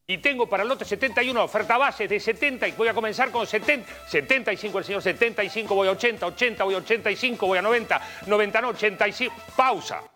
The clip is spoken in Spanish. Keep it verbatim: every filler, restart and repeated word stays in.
Y tengo para el lote setenta y uno oferta base de setenta y voy a comenzar con setenta, setenta y cinco el señor, setenta y cinco, voy a ochenta, ochenta, voy a ochenta y cinco, voy a noventa, noventa no, ochenta y cinco, pausa.